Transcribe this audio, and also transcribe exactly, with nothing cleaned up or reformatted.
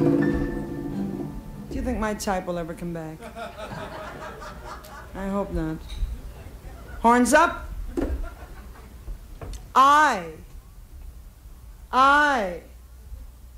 Do you think my type will ever come back? I hope not. Horns up. I. I.